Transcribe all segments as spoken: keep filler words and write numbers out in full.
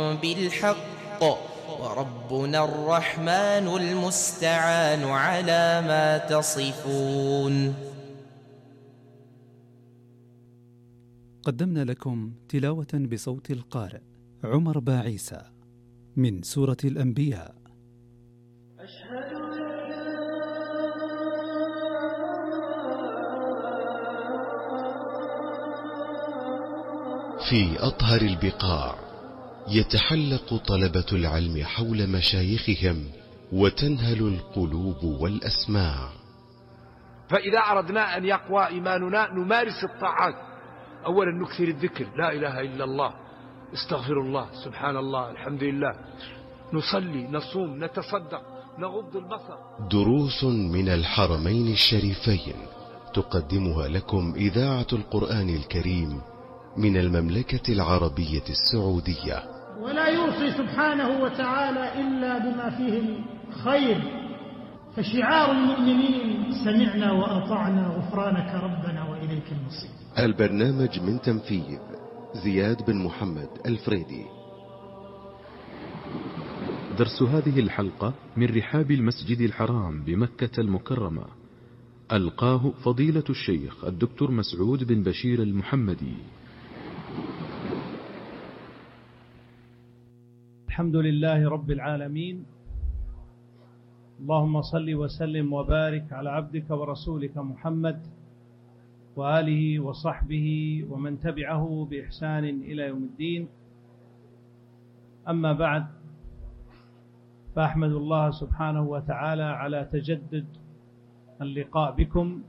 بالحق وربنا الرحمن المستعان على ما تصفون. قدمنا لكم تلاوة بصوت القارئ عمر باعيسى من سورة الأنبياء. أشهد في أطهر البقاع يتحلق طلبة العلم حول مشايخهم وتنهل القلوب والأسماع. فإذا أردنا أن يقوى إيماننا نمارس الطاعات. أولا نكثر الذكر، لا إله إلا الله، استغفر الله، سبحان الله، الحمد لله، نصلي، نصوم، نتصدق، نغض البصر. دروس من الحرمين الشريفين تقدمها لكم إذاعة القرآن الكريم من المملكة العربية السعودية. ولا يوصي سبحانه وتعالى إلا بما فيه الخير، فشعار المؤمنين سمعنا وأطعنا غفرانك ربنا وإليك المصير. البرنامج من تنفيذ زياد بن محمد الفريدي. درس هذه الحلقة من رحاب المسجد الحرام بمكة المكرمة، ألقاه فضيلة الشيخ الدكتور مسعود بن بشير المحمدي. الحمد لله رب العالمين، اللهم صل وسلم وبارك على عبدك ورسولك محمد وآله وصحبه ومن تبعه بإحسان إلى يوم الدين. أما بعد، فأحمد الله سبحانه وتعالى على تجدد اللقاء بكم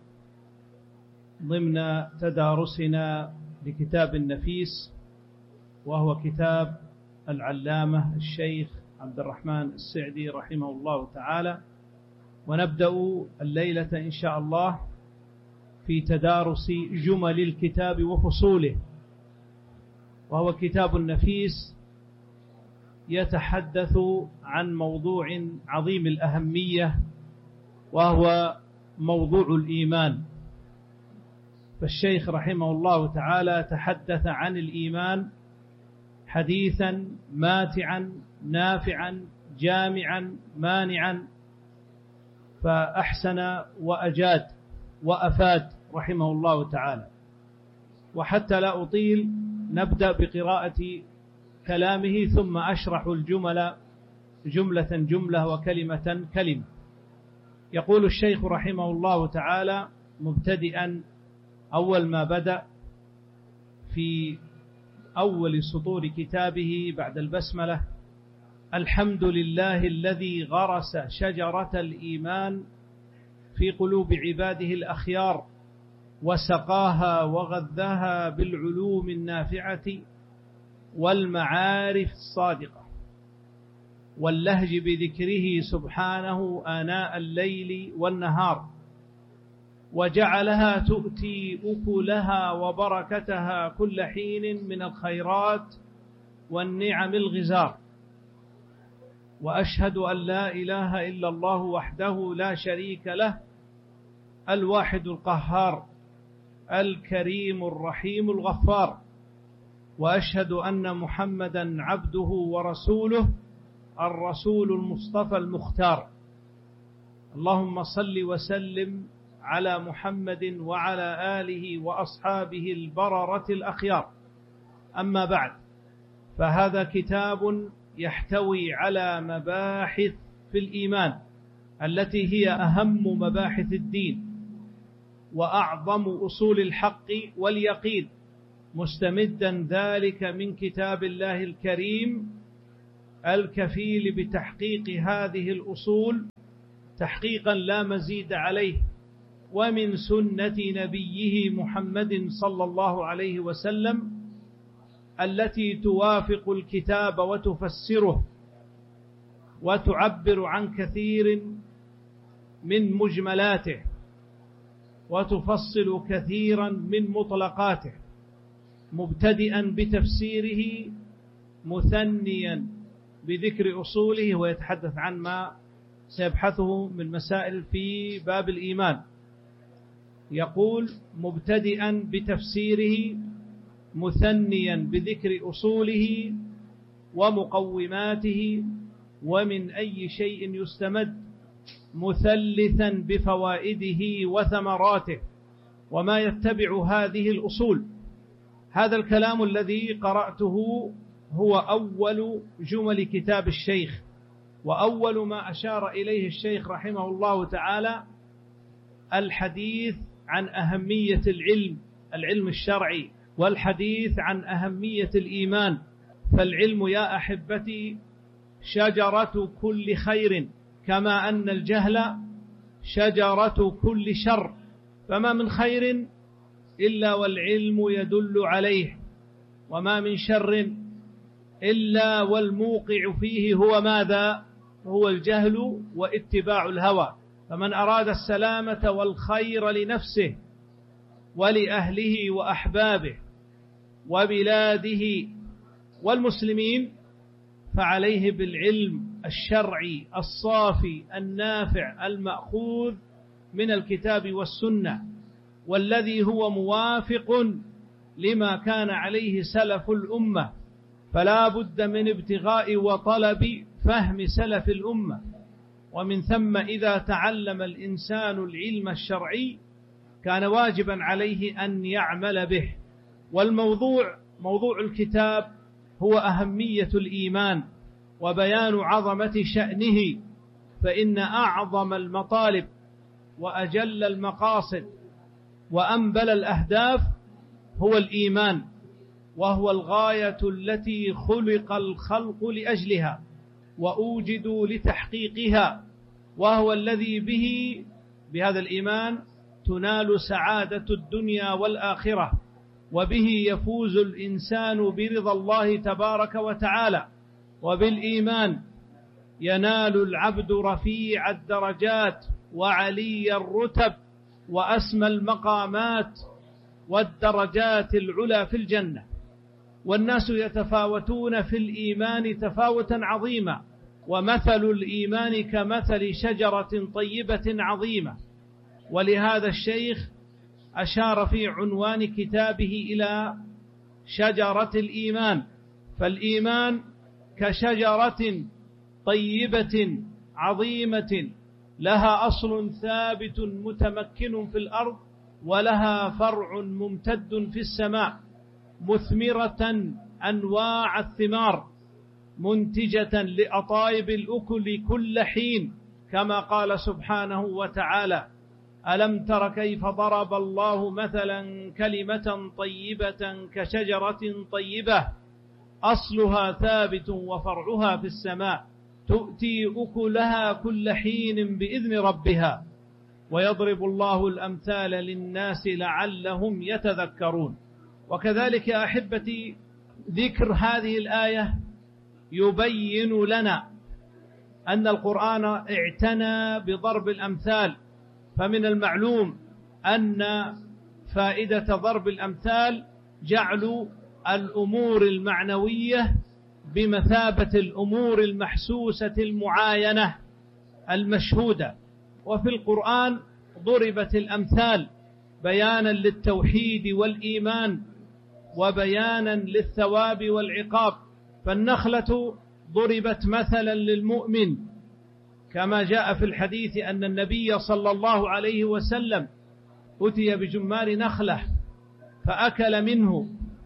ضمن تدارسنا لكتاب النفيس، وهو كتاب العلامة الشيخ عبد الرحمن السعدي رحمه الله تعالى. ونبدأ الليلة إن شاء الله في تدارس جمل الكتاب وفصوله، وهو كتاب النفيس يتحدث عن موضوع عظيم الأهمية، وهو موضوع الإيمان. فالشيخ رحمه الله تعالى تحدث عن الإيمان حديثا ماتعا نافعا جامعا مانعا، فأحسن وأجاد وأفاد رحمه الله تعالى. وحتى لا أطيل نبدأ بقراءة كلامه، ثم أشرح الجمل جملة جملة وكلمة كلمة. يقول الشيخ رحمه الله تعالى مبتدئا أول ما بدأ في أول سطور كتابه بعد البسملة: الحمد لله الذي غرس شجرة الإيمان في قلوب عباده الأخيار، وسقاها وغذاها بالعلوم النافعة والمعارف الصادقة، واللهج بذكره سبحانه آناء الليل والنهار، وجعلها تؤتي أكلها وبركتها كل حين من الخيرات والنعم الغزار. وأشهد أن لا إله إلا الله وحده لا شريك له، الواحد القهار الكريم الرحيم الغفار. وأشهد أن محمدا عبده ورسوله، الرسول المصطفى المختار. اللهم صل وسلم على محمد وعلى آله وأصحابه البررة الأخيار. أما بعد، فهذا كتاب يحتوي على مباحث في الإيمان التي هي أهم مباحث الدين وأعظم أصول الحق واليقين، مستمدا ذلك من كتاب الله الكريم الكفيل بتحقيق هذه الأصول تحقيقا لا مزيد عليه، ومن سنة نبيه محمد صلى الله عليه وسلم التي توافق الكتاب وتفسره وتعبر عن كثير من مجملاته وتفصل كثيرا من مطلقاته، مبتدئا بتفسيره مثنيا بذكر أصوله، ويتحدث عن ما سيبحثه من مسائل في باب الإيمان. يقول مبتدئا بتفسيره مثنيا بذكر أصوله ومقوماته ومن أي شيء يستمد، مثلثا بفوائده وثمراته، وما يتبع هذه الأصول. هذا الكلام الذي قرأته هو أول جمل كتاب الشيخ، وأول ما أشار إليه الشيخ رحمه الله تعالى الحديث عن أهمية العلم، العلم الشرعي، والحديث عن أهمية الإيمان. فالعلم يا أحبتي شجرة كل خير، كما أن الجهل شجرة كل شر، فما من خير إلا والعلم يدل عليه، وما من شر إلا والموقع فيه هو ماذا؟ هو الجهل واتباع الهوى. فمن أراد السلامة والخير لنفسه ولأهله وأحبابه وبلاده والمسلمين فعليه بالعلم الشرعي الصافي النافع المأخوذ من الكتاب والسنة، والذي هو موافق لما كان عليه سلف الأمة. فلا بد من ابتغاء وطلب فهم سلف الأمة، ومن ثم إذا تعلم الإنسان العلم الشرعي كان واجبا عليه أن يعمل به. والموضوع موضوع الكتاب هو أهمية الإيمان وبيان عظمة شأنه، فإن أعظم المطالب وأجل المقاصد وأنبل الأهداف هو الإيمان، وهو الغاية التي خلق الخلق لأجلها وأوجدوا لتحقيقها، وهو الذي به بهذا الإيمان تنال سعادة الدنيا والآخرة، وبه يفوز الإنسان برضا الله تبارك وتعالى، وبالإيمان ينال العبد رفيع الدرجات وعلي الرتب وأسمى المقامات والدرجات العلى في الجنة. والناس يتفاوتون في الإيمان تفاوتا عظيما، ومثل الإيمان كمثل شجرة طيبة عظيمة. ولهذا الشيخ أشار في عنوان كتابه إلى شجرة الإيمان، فالإيمان كشجرة طيبة عظيمة لها أصل ثابت متمكن في الأرض، ولها فرع ممتد في السماء، مثمرة أنواع الثمار، منتجة لأطايب الأكل كل حين، كما قال سبحانه وتعالى: ألم تر كيف ضرب الله مثلا كلمة طيبة كشجرة طيبة أصلها ثابت وفرعها في السماء تؤتي أكلها كل حين بإذن ربها ويضرب الله الأمثال للناس لعلهم يتذكرون. وكذلك يا أحبتي ذكر هذه الآية يبين لنا أن القرآن اعتنى بضرب الأمثال، فمن المعلوم أن فائدة ضرب الأمثال جعل الأمور المعنوية بمثابة الأمور المحسوسة المعاينة المشهودة. وفي القرآن ضربت الأمثال بيانا للتوحيد والإيمان وبيانا للثواب والعقاب. فالنخلة ضربت مثلا للمؤمن، كما جاء في الحديث أن النبي صلى الله عليه وسلم أتي بجمار نخلة فأكل منه،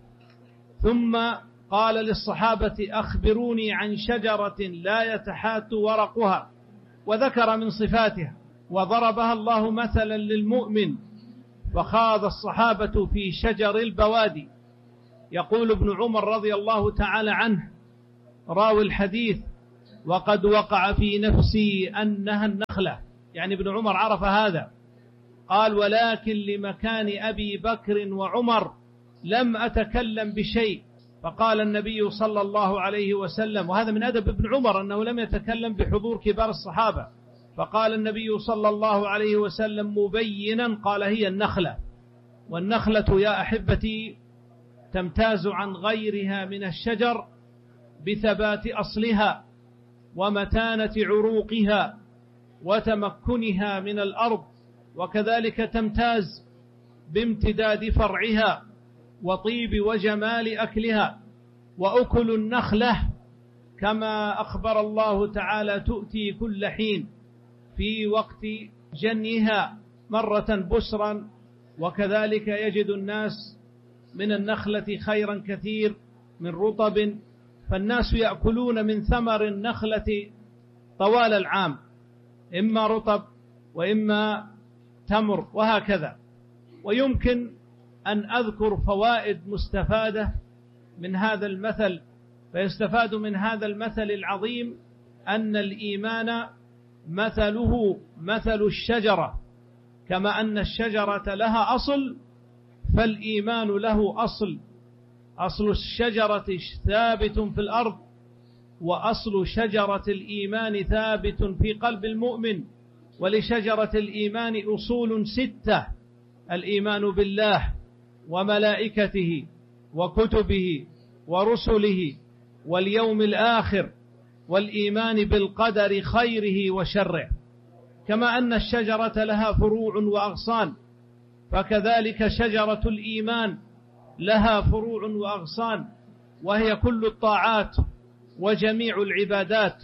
ثم قال للصحابة: أخبروني عن شجرة لا يتحات ورقها، وذكر من صفاتها، وضربها الله مثلا للمؤمن، فخاض الصحابة في شجر البوادي. يقول ابن عمر رضي الله تعالى عنه راوي الحديث: وقد وقع في نفسي أنها النخلة، يعني ابن عمر عرف هذا. قال: ولكن لمكان أبي بكر وعمر لم أتكلم بشيء. فقال النبي صلى الله عليه وسلم، وهذا من أدب ابن عمر أنه لم يتكلم بحضور كبار الصحابة، فقال النبي صلى الله عليه وسلم مبينا، قال: هي النخلة. والنخلة يا أحبتي تمتاز عن غيرها من الشجر بثبات أصلها ومتانة عروقها وتمكنها من الأرض، وكذلك تمتاز بامتداد فرعها وطيب وجمال أكلها. وأكل النخلة كما أخبر الله تعالى تؤتي كل حين في وقت جنيها مرة بسرا، وكذلك يجد الناس من النخلة خيرا كثير من رطب، فالناس يأكلون من ثمر النخلة طوال العام، إما رطب وإما تمر وهكذا. ويمكن أن أذكر فوائد مستفادة من هذا المثل. فيستفاد من هذا المثل العظيم أن الإيمان مثله مثل الشجرة، كما أن الشجرة لها أصل فالإيمان له أصل. أصل الشجرة ثابت في الأرض، وأصل شجرة الإيمان ثابت في قلب المؤمن. ولشجرة الإيمان أصول ستة: الإيمان بالله وملائكته وكتبه ورسله واليوم الآخر، والإيمان بالقدر خيره وشره. كما أن الشجرة لها فروع وأغصان، فكذلك شجرة الإيمان لها فروع وأغصان، وهي كل الطاعات وجميع العبادات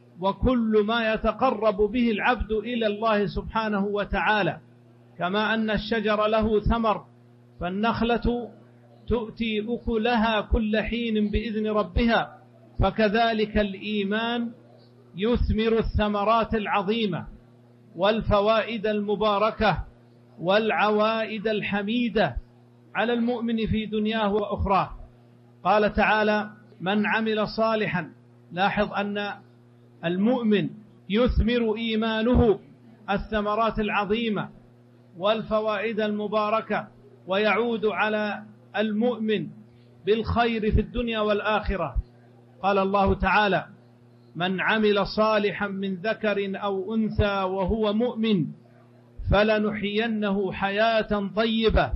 وكل ما يتقرب به العبد إلى الله سبحانه وتعالى. كما أن الشجر له ثمر، فالنخلة تؤتي أكلها كل حين بإذن ربها، فكذلك الإيمان يثمر الثمرات العظيمة والفوائد المباركة والعوائد الحميدة على المؤمن في دنياه وأخراه. قال تعالى: من عمل صالحا. لاحظ أن المؤمن يثمر إيمانه الثمرات العظيمة والفوائد المباركة، ويعود على المؤمن بالخير في الدنيا والآخرة. قال الله تعالى: من عمل صالحا من ذكر أو أنثى وهو مؤمن فلنحيينه حياة طيبة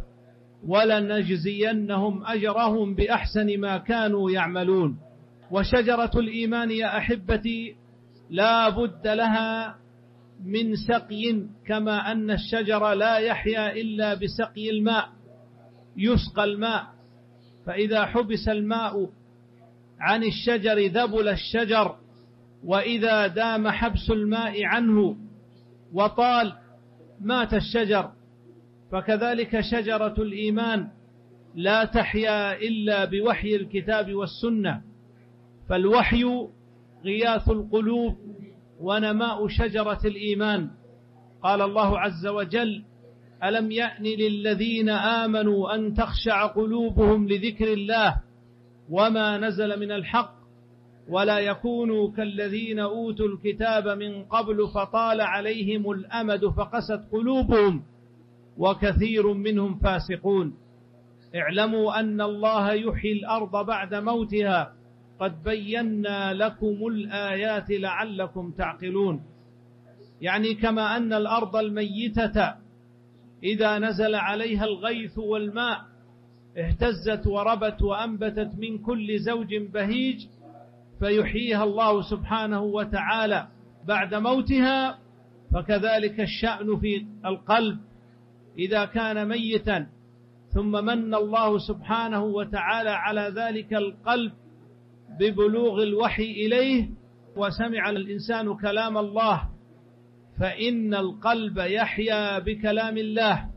ولنجزينهم أجرهم بأحسن ما كانوا يعملون. وشجرة الإيمان يا أحبتي لا بد لها من سقي، كما أن الشجر لا يحيا إلا بسقي الماء. يسقى الماء، فإذا حبس الماء عن الشجر ذبل الشجر، وإذا دام حبس الماء عنه وطال مات الشجر. فكذلك شجرة الإيمان لا تحيا إلا بوحي الكتاب والسنة، فالوحي غياث القلوب ونماء شجرة الإيمان. قال الله عز وجل: ألم يأن للذين آمنوا أن تخشع قلوبهم لذكر الله وما نزل من الحق ولا يكونوا كالذين أوتوا الكتاب من قبل فطال عليهم الأمد فقست قلوبهم وكثير منهم فاسقون. اعلموا أن الله يحيي الأرض بعد موتها قد بينا لكم الآيات لعلكم تعقلون. يعني كما أن الأرض الميتة إذا نزل عليها الغيث والماء اهتزت وربت وأنبتت من كل زوج بهيج، فيحييها الله سبحانه وتعالى بعد موتها، فكذلك الشأن في القلب إذا كان ميتا ثم من الله سبحانه وتعالى على ذلك القلب ببلوغ الوحي إليه وسمع الإنسان كلام الله، فإن القلب يحيا بكلام الله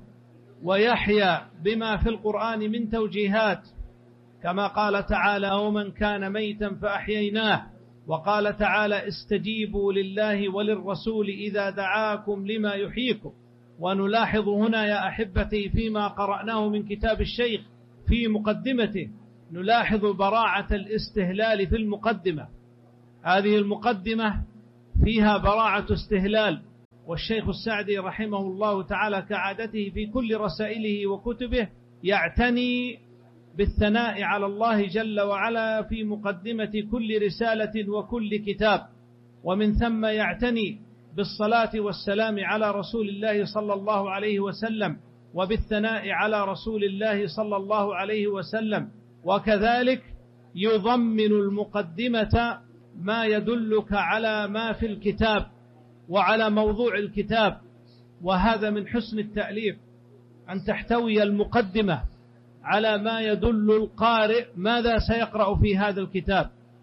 ويحيا بما في القرآن من توجيهات، كما قال تعالى: ومن كان ميتا فأحييناه. وقال تعالى: استجيبوا لله وللرسول إذا دعاكم لما يحييكم. ونلاحظ هنا يا أحبتي فيما قرأناه من كتاب الشيخ في مقدمته، نلاحظ براعة الاستهلال في المقدمة. هذه المقدمة فيها براعة استهلال، والشيخ السعدي رحمه الله تعالى كعادته في كل رسائله وكتبه يعتني بالثناء على الله جل وعلا في مقدمة كل رسالة وكل كتاب، ومن ثم يعتني بالصلاة والسلام على رسول الله صلى الله عليه وسلم وبالثناء على رسول الله صلى الله عليه وسلم، وكذلك يضمن المقدمة ما يدلك على ما في الكتاب وعلى موضوع الكتاب. وهذا من حسن التأليف أن تحتوي المقدمة على ما يدل القارئ ماذا سيقرأ في هذا الكتاب،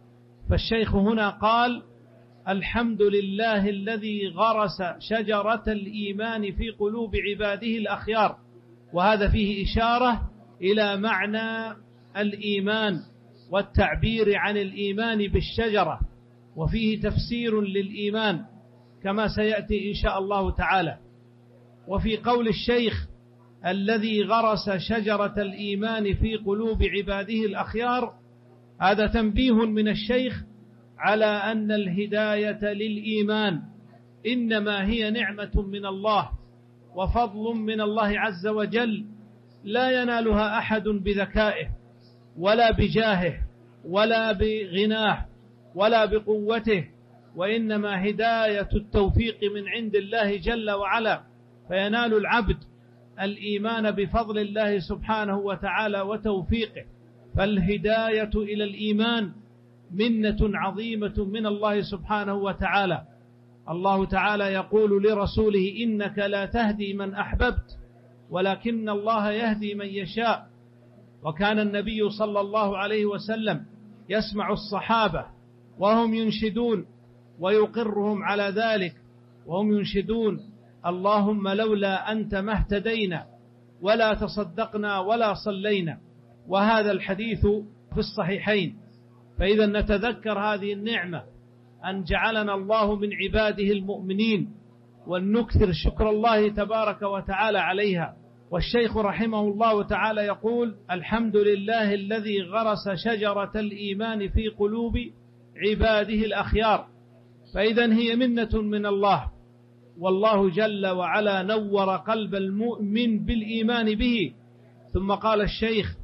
فالشيخ هنا قال: الحمد لله الذي غرس شجرة الإيمان في قلوب عباده الأخيار. وهذا فيه إشارة إلى معنى الإيمان والتعبير عن الإيمان بالشجرة، وفيه تفسير للإيمان كما سيأتي إن شاء الله تعالى. وفي قول الشيخ: الذي غرس شجرة الإيمان في قلوب عباده الأخيار، هذا تنبيه من الشيخ على أن الهداية للإيمان إنما هي نعمة من الله وفضل من الله عز وجل، لا ينالها أحد بذكائه ولا بجاهه ولا بغناه ولا بقوته، وإنما هداية التوفيق من عند الله جل وعلا. فينال العبد الإيمان بفضل الله سبحانه وتعالى وتوفيقه. فالهداية إلى الإيمان منة عظيمة من الله سبحانه وتعالى. الله تعالى يقول لرسوله: إنك لا تهدي من أحببت ولكن الله يهدي من يشاء. وكان النبي صلى الله عليه وسلم يسمع الصحابة وهم ينشدون ويقرهم على ذلك، وهم ينشدون: اللهم لولا أنت ما اهتدينا ولا تصدقنا ولا صلينا. وهذا الحديث في الصحيحين. فإذا نتذكر هذه النعمة أن جعلنا الله من عباده المؤمنين، ولنكثر شكر الله تبارك وتعالى عليها. والشيخ رحمه الله تعالى يقول: الحمد لله الذي غرس شجرة الإيمان في قلوب عباده الأخيار. فإذا هي منة من الله، والله جل وعلا نور قلب المؤمن بالإيمان به. ثم قال الشيخ: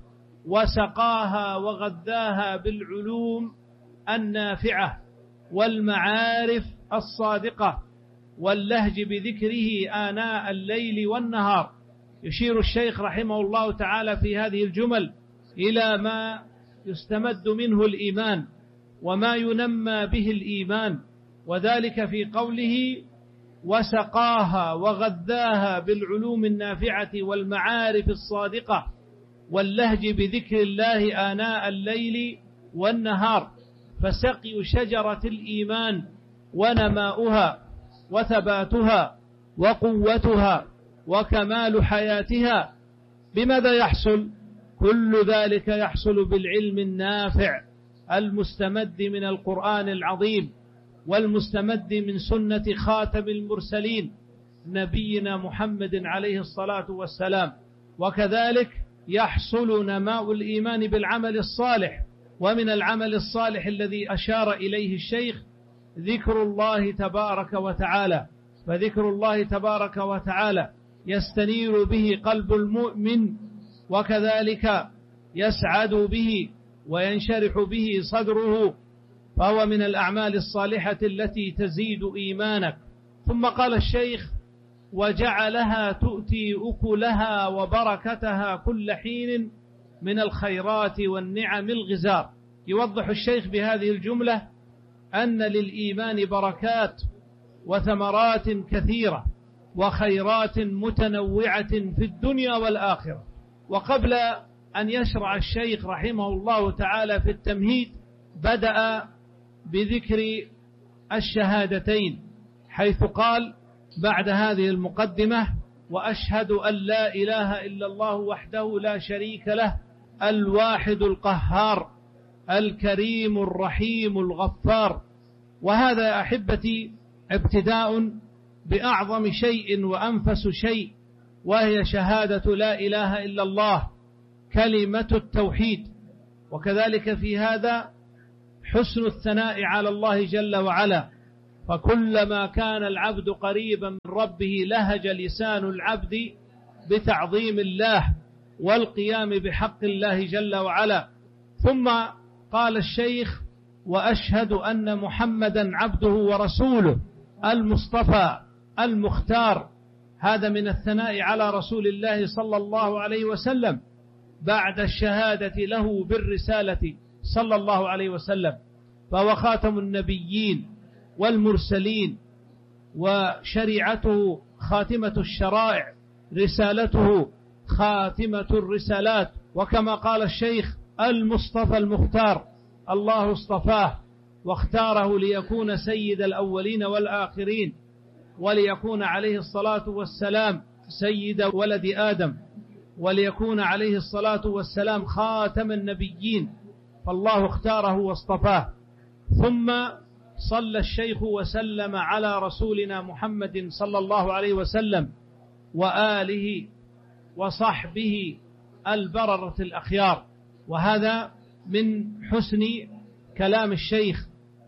وسقاها وغذاها بالعلوم النافعة والمعارف الصادقة واللهج بذكره آناء الليل والنهار. يشير الشيخ رحمه الله تعالى في هذه الجمل إلى ما يستمد منه الإيمان وما ينمى به الإيمان، وذلك في قوله: وسقاها وغذاها بالعلوم النافعة والمعارف الصادقة واللهج بذكر الله آناء الليل والنهار. فسقي شجرة الإيمان ونماؤها وثباتها وقوتها وكمال حياتها بماذا يحصل؟ كل ذلك يحصل بالعلم النافع المستمد من القرآن العظيم والمستمد من سنة خاتم المرسلين نبينا محمد عليه الصلاة والسلام. وكذلك يحصل نماء الإيمان بالعمل الصالح. ومن العمل الصالح الذي أشار إليه الشيخ ذكر الله تبارك وتعالى. فذكر الله تبارك وتعالى يستنير به قلب المؤمن، وكذلك يسعد به وينشرح به صدره، فهو من الأعمال الصالحة التي تزيد إيمانك. ثم قال الشيخ: وجعلها تؤتي أكلها وبركتها كل حين من الخيرات والنعم الغزار. يوضح الشيخ بهذه الجملة أن للإيمان بركات وثمرات كثيرة وخيرات متنوعة في الدنيا والآخرة. وقبل أن يشرع الشيخ رحمه الله تعالى في التمهيد بدأ بذكر الشهادتين، حيث قال بعد هذه المقدمة: وأشهد أن لا إله إلا الله وحده لا شريك له الواحد القهار الكريم الرحيم الغفار. وهذا يا أحبتي ابتداء بأعظم شيء وأنفس شيء، وهي شهادة لا إله إلا الله، كلمة التوحيد. وكذلك في هذا حسن الثناء على الله جل وعلا، فكلما كان العبد قريبا من ربه لهج لسان العبد بتعظيم الله والقيام بحق الله جل وعلا. ثم قال الشيخ: وأشهد أن محمدا عبده ورسوله المصطفى المختار. هذا من الثناء على رسول الله صلى الله عليه وسلم بعد الشهادة له بالرسالة صلى الله عليه وسلم، فهو خاتم النبيين والمرسلين، وشريعته خاتمة الشرائع، رسالته خاتمة الرسالات. وكما قال الشيخ: المصطفى المختار، الله اصطفاه واختاره ليكون سيد الأولين والآخرين، وليكون عليه الصلاة والسلام سيد ولد آدم، وليكون عليه الصلاة والسلام خاتم النبيين، فالله اختاره واصطفاه. ثم صلى الشيخ وسلم على رسولنا محمد صلى الله عليه وسلم وآله وصحبه البررة الأخيار. وهذا من حسن كلام الشيخ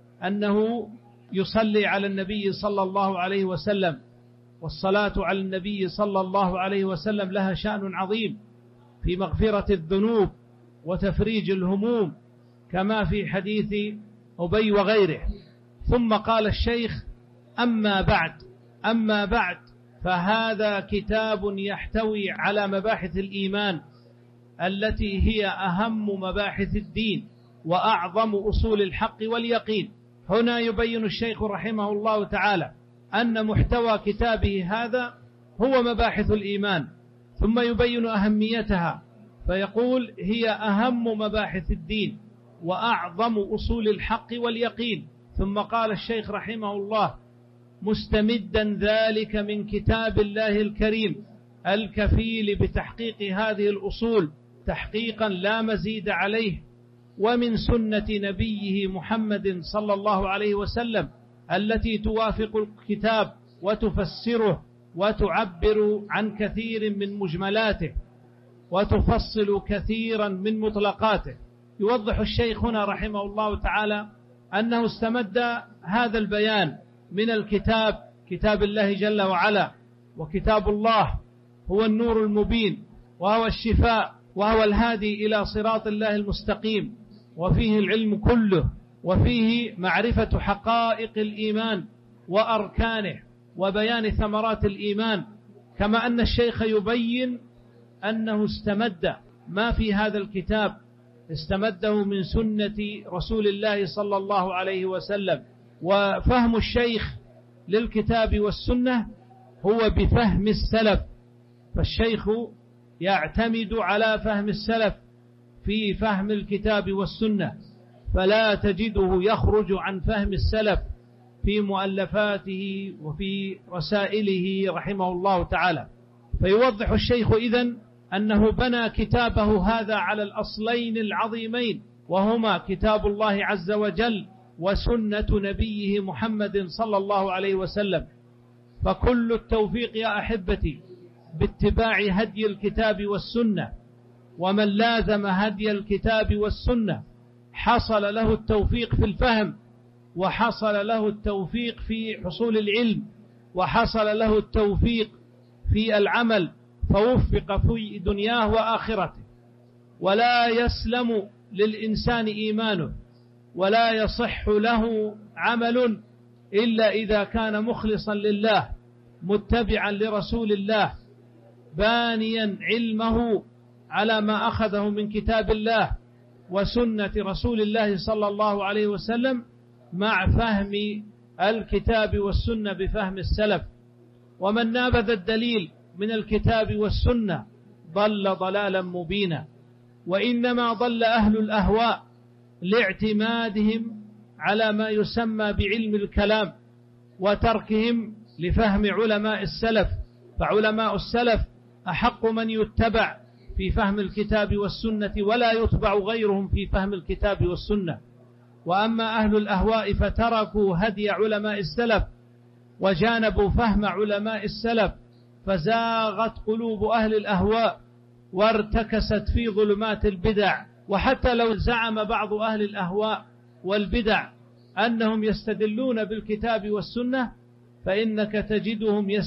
أنه يصلي على النبي صلى الله عليه وسلم، والصلاة على النبي صلى الله عليه وسلم لها شأن عظيم في مغفرة الذنوب وتفريج الهموم، كما في حديث أبي وغيره. ثم قال الشيخ: أما بعد أما بعد فهذا كتاب يحتوي على مباحث الإيمان التي هي أهم مباحث الدين وأعظم أصول الحق واليقين. هنا يبين الشيخ رحمه الله تعالى أن محتوى كتابه هذا هو مباحث الإيمان، ثم يبين أهميتها فيقول: هي أهم مباحث الدين وأعظم أصول الحق واليقين. ثم قال الشيخ رحمه الله: مستمدا ذلك من كتاب الله الكريم الكفيل بتحقيق هذه الأصول تحقيقا لا مزيد عليه، ومن سنة نبيه محمد صلى الله عليه وسلم التي توافق الكتاب وتفسره وتعبر عن كثير من مجملاته وتفصل كثيرا من مطلقاته. يوضح الشيخ هنا رحمه الله تعالى أنه استمد هذا البيان من الكتاب، كتاب الله جل وعلا، وكتاب الله هو النور المبين وهو الشفاء وهو الهادي إلى صراط الله المستقيم، وفيه العلم كله، وفيه معرفة حقائق الإيمان وأركانه وبيان ثمرات الإيمان. كما أن الشيخ يبين أنه استمد ما في هذا الكتاب استمده من سنة رسول الله صلى الله عليه وسلم. وفهم الشيخ للكتاب والسنة هو بفهم السلف، فالشيخ يعتمد على فهم السلف في فهم الكتاب والسنة، فلا تجده يخرج عن فهم السلف في مؤلفاته وفي رسائله رحمه الله تعالى. فيوضح الشيخ إذن أنه بنى كتابه هذا على الأصلين العظيمين، وهما كتاب الله عز وجل وسنة نبيه محمد صلى الله عليه وسلم. فكل التوفيق يا أحبتي باتباع هدي الكتاب والسنة، ومن لازم هدي الكتاب والسنة حصل له التوفيق في الفهم، وحصل له التوفيق في حصول العلم، وحصل له التوفيق في العمل، فوفق في دنياه وآخرته. ولا يسلم للإنسان إيمانه ولا يصح له عمل إلا إذا كان مخلصا لله متبعا لرسول الله، بانيا علمه على ما أخذه من كتاب الله وسنة رسول الله صلى الله عليه وسلم، مع فهم الكتاب والسنة بفهم السلف. ومن نابذ الدليل من الكتاب والسنة ضل ضلالا مبينا. وإنما ضل أهل الأهواء لاعتمادهم على ما يسمى بعلم الكلام وتركهم لفهم علماء السلف، فعلماء السلف أحق من يتبع في فهم الكتاب والسنة ولا يتبع غيرهم في فهم الكتاب والسنة. وأما أهل الأهواء فتركوا هدي علماء السلف وجانبوا فهم علماء السلف، فزاغت قلوب أهل الأهواء وارتكست في ظلمات البدع. وحتى لو زعم بعض أهل الأهواء والبدع أنهم يستدلون بالكتاب والسنة، فإنك تجدهم يستدلون